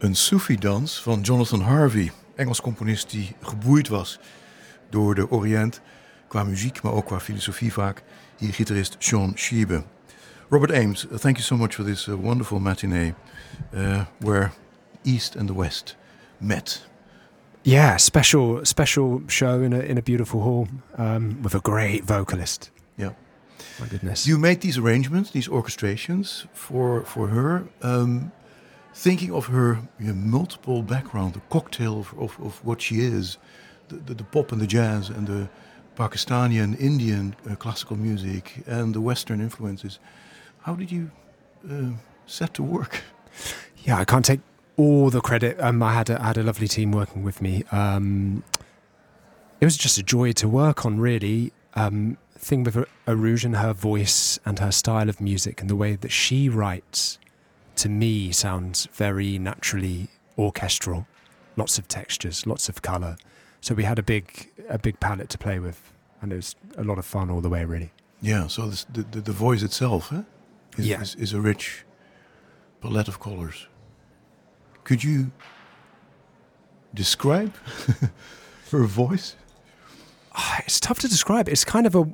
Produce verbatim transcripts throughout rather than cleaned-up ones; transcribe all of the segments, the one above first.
Een Soefi-dans van Jonathan Harvey, Engels componist die geboeid was door de Oriënt, qua muziek, maar ook qua filosofie vaak. Hier gitarist Sean Shiebe. Robert Ames, uh, thank you so much for this uh, wonderful matinee uh, where East and the West met. Yeah, special special show in a in a beautiful hall um, with a great vocalist. Yeah. My goodness. You made these arrangements, these orchestrations for for her, um, thinking of her you know, multiple background, the cocktail of, of, of what she is, the, the, the pop and the jazz and the Pakistani and Indian uh, classical music and the Western influences. How did you uh, set to work? Yeah, I can't take all the credit. Um, I had a, I had a lovely team working with me. Um, it was just a joy to work on, really. Um, thing with Arooj and her voice and her style of music and the way that she writes, to me, sounds very naturally orchestral. Lots of textures, lots of colour. So we had a big a big palette to play with, and it was a lot of fun all the way, really. Yeah. So this, the, the the voice itself, eh, is, yeah. is is a rich palette of colours. Could you describe her voice? Oh, it's tough to describe. It's kind of a.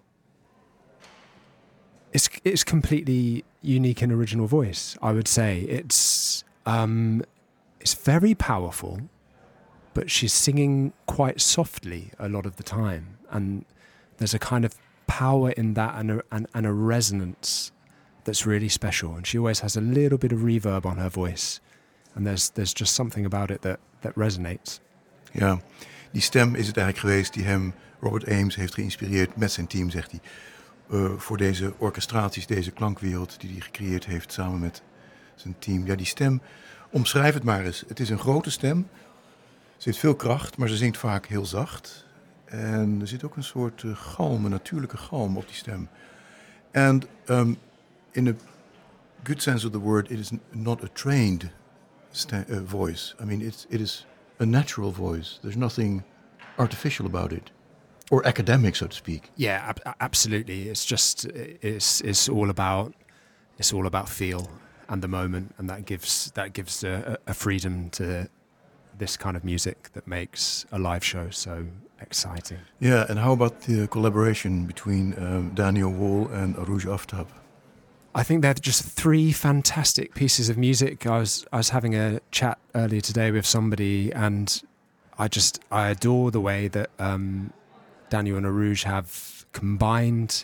It's it's completely unique and original voice. I would say it's um, it's very powerful, but she's singing quite softly a lot of the time, and there's a kind of power in that and a, and, and a resonance that's really special. And she always has a little bit of reverb on her voice, and there's there's just something about it that that resonates. Ja, die stem is het eigenlijk geweest die hem, Robert Ames, heeft geïnspireerd met zijn team, zegt hij. Uh, voor deze orchestraties, deze klankwereld die hij gecreëerd heeft samen met zijn team. Ja, die stem, omschrijf het maar eens. Het is een grote stem. Ze heeft veel kracht, maar ze zingt vaak heel zacht. En er zit ook een soort uh, galm, een natuurlijke galm op die stem. And um, in a good sense of the word, it is not a trained sta- uh, voice. I mean, it's, it is a natural voice. There's nothing artificial about it. Or academic, so to speak. Yeah, ab- absolutely. It's just it's it's all about it's all about feel and the moment, and that gives that gives a, a freedom to this kind of music that makes a live show so exciting. Yeah, and how about the collaboration between um, Daniel Wall and Arooj Aftab? I think they're just three fantastic pieces of music. I was I was having a chat earlier today with somebody, and I just I adore the way that. Um, Daniel and Arooj have combined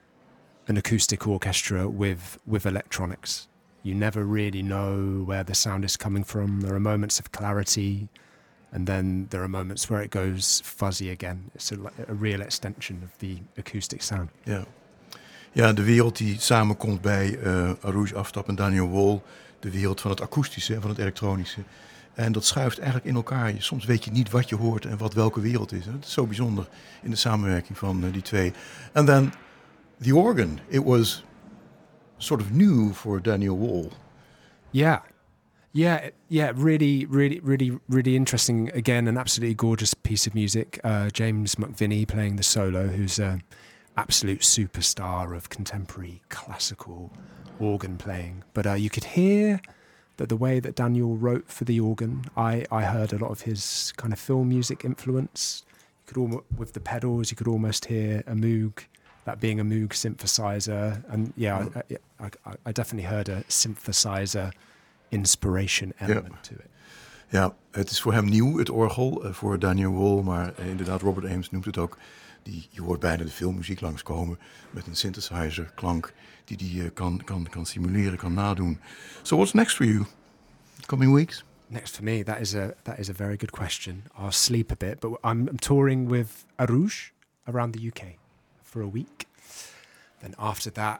an acoustic orchestra with with electronics. You never really know where the sound is coming from. There are moments of clarity, and then there are moments where it goes fuzzy again. It's a, a real extension of the acoustic sound. Ja, ja, de wereld die samenkomt bij uh, Arooj Aftab en Daniel Wall, de wereld van het akoestische en van het elektronische. En dat schuift eigenlijk in elkaar. Soms weet je niet wat je hoort en wat welke wereld is. Het is zo bijzonder in de samenwerking van uh, die twee. And then the organ. It was sort of new for Daniel Wall. Yeah. Yeah, yeah, really, really, really, really interesting. Again, an absolutely gorgeous piece of music. Uh, James McVinney playing the solo, who's an absolute superstar of contemporary classical organ playing. But uh, you could hear... that the way that Daniel wrote for the organ, I, I heard a lot of his kind of film music influence. You could almost, with the pedals, you could almost hear a Moog, that being a Moog synthesizer. And yeah, mm. I, I, I definitely heard a synthesizer inspiration element ja. to it. Ja, het is voor hem nieuw, het orgel, uh, voor Daniel Wall. Maar uh, inderdaad, Robert Ames noemt het ook. Die, je hoort bijna de filmmuziek langskomen met een synthesizer klank die die uh, kan, kan, kan simuleren, kan nadoen. So what's next for you? Coming weeks? Next for me, that is a that is a very good question. I'll sleep a bit, but I'm, I'm touring with Arooj around the U K for a week. Then after that,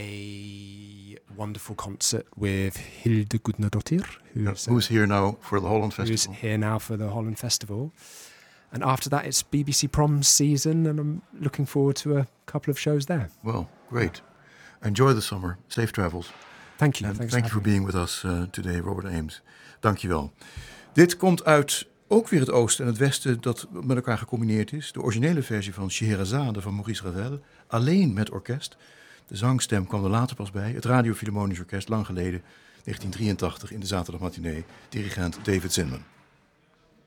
a wonderful concert with Hilde Gudnadottir, who's, yeah, who's uh, here now for the Holland Festival. Who's here now for the Holland Festival. And after that, it's B B C Proms season, and I'm looking forward to a couple of shows there. Well, great. Enjoy the summer. Safe travels. Thank you. And Thanks thank you for being with us uh, today, Robert Ames. Dank je wel. Dit komt uit ook weer het oosten en het westen dat met elkaar gecombineerd is. De originele versie van Scheherazade van Maurice Ravel, alleen met orkest. De zangstem kwam er later pas bij. Het Radio Philharmonisch Orkest, lang geleden. negentien drieëntachtig in de zaterdagmatinee, dirigent David Zinman.